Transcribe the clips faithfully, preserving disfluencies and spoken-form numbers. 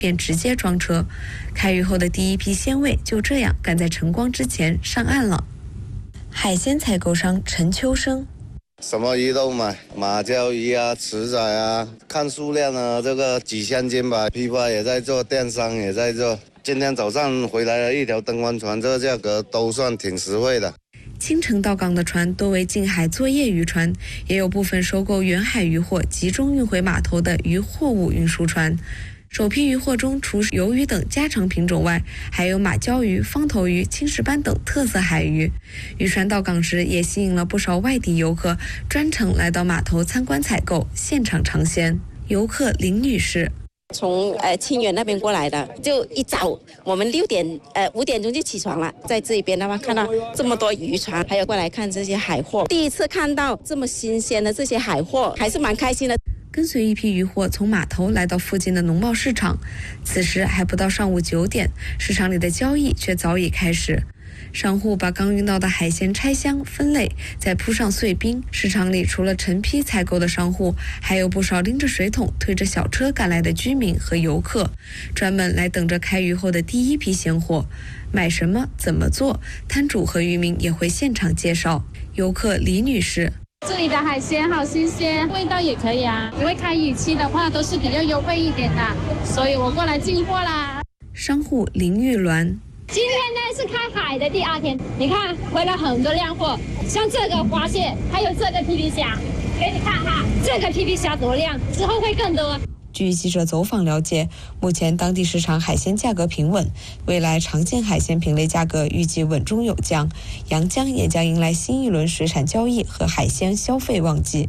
便直接装车。开渔后的第一批鲜味就这样赶在晨光之前上岸了。海鲜采购商陈秋生。 什么鱼都买，马鲛鱼啊、池仔啊，看数量啊，这个几千斤吧。批发也在做，电商也在做。今天早上回来了一条灯光船，这个价格都算挺实惠的。 清晨到港的船多为近海作业渔船，也有部分收购远海渔获集中运回码头的渔货物运输船。首批渔获中，除鱿鱼等家常品种外，还有马鲛鱼、方头鱼、青石斑等特色海鱼。渔船到港时，也吸引了不少外地游客专程来到码头参观采购，现场尝鲜。游客林女士。 从呃清远那边过来的，就一早我们六点呃五点钟就起床了，在这边的话看到这么多渔船，还有过来看这些海货，第一次看到这么新鲜的这些海货，还是蛮开心的。 跟随一批渔货从码头来到附近的农贸市场，此时还不到上午九点，市场里的交易却早已开始。商户把刚运到的海鲜拆箱分类，再铺上碎冰。市场里除了成批采购的商户，还有不少拎着水桶、推着小车赶来的居民和游客，专门来等着开渔后的第一批鲜货。买什么、怎么做，摊主和渔民也会现场介绍。游客李女士。 这里的海鲜好新鲜，味道也可以啊。因为开渔期的话都是比较优惠一点的，所以我过来进货啦。 商户林玉鸾。 今天呢是开海的第二天，你看回来很多靓货，像这个花蟹，还有这个皮皮虾，给你看哈，这个皮皮虾多靓，之后会更多。 据记者走访了解，目前当地市场海鲜价格平稳，未来常见海鲜品类价格预计稳中有降，阳江也将迎来新一轮水产交易和海鲜消费旺季。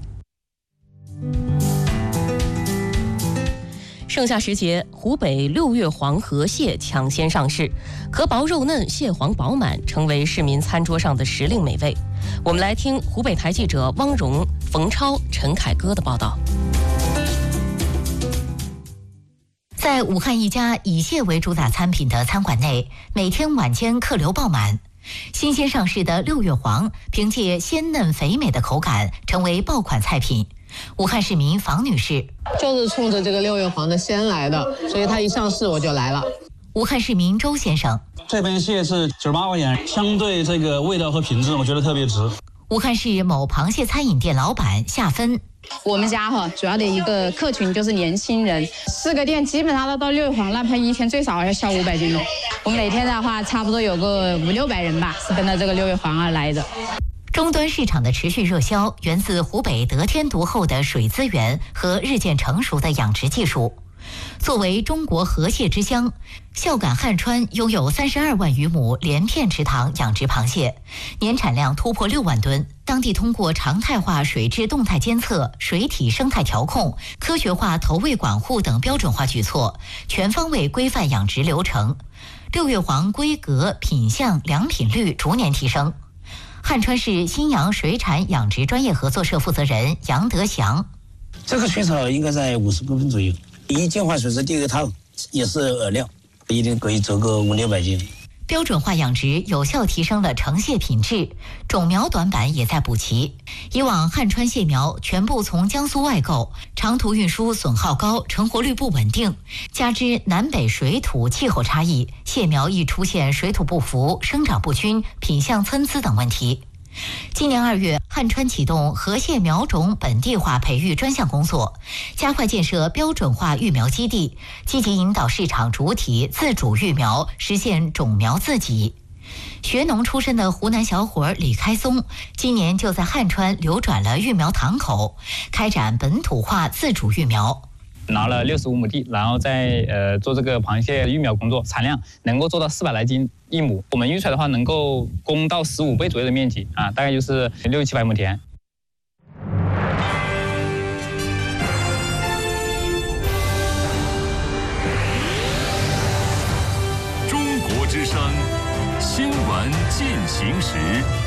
盛夏时节，湖北六月黄河蟹抢先上市，壳薄肉嫩，蟹黄饱满，成为市民餐桌上的时令美味。我们来听湖北台记者汪荣、冯超、陈凯歌的报道。 在武汉一家以蟹为主打餐品的餐馆内，每天晚间客流爆满。新鲜上市的六月黄，凭借鲜嫩肥美的口感，成为爆款菜品。武汉市民房女士就是冲着这个六月黄的鲜来的，所以它一上市我就来了。 武汉市民周先生， 这边蟹是九十八块钱，相对这个味道和品质，我觉得特别值。 武汉市某螃蟹餐饮店老板夏芬， 我们家哈主要的一个客群就是年轻人，四个店基本上都到六月黄那边一天最少要销五百斤。我们每天的话差不多有个五六百人吧，是跟着这个六月黄而来的。 终端市场的持续热销源自湖北得天独厚的水资源和日渐成熟的养殖技术。作为中国河蟹之乡，孝感汉川拥有三十二万余亩连片池塘养殖螃蟹，年产量突破六万吨。当地通过常态化水质动态监测、水体生态调控、科学化投喂管护等标准化举措，全方位规范养殖流程。六月黄规格、品相、良品率逐年提升。汉川市新阳水产养殖专业合作社负责人杨德祥， 这个水草应该在五十公分左右，一净化水质，第一个它也是饵料，一定可以走个五六百斤。 标准化养殖有效提升了成蟹品质，种苗短板也在补齐。以往汉川蟹苗全部从江苏外购，长途运输损耗高，成活率不稳定，加之南北水土气候差异，蟹苗易出现水土不服、生长不均、品相参差等问题。今年二月，汉川启动河蟹苗种本地化培育专项工作，加快建设标准化育苗基地，积极引导市场主体自主育苗，实现种苗自给。学农出身的湖南小伙李开松，今年就在汉川流转了育苗堂口，开展本土化自主育苗。 拿了六十五亩地，然后再呃做这个螃蟹育苗工作，产量能够做到四百来斤一亩。我们育出来的话，能够供到十五倍左右的面积啊，大概就是六七百亩田。 中国之声，新闻进行时。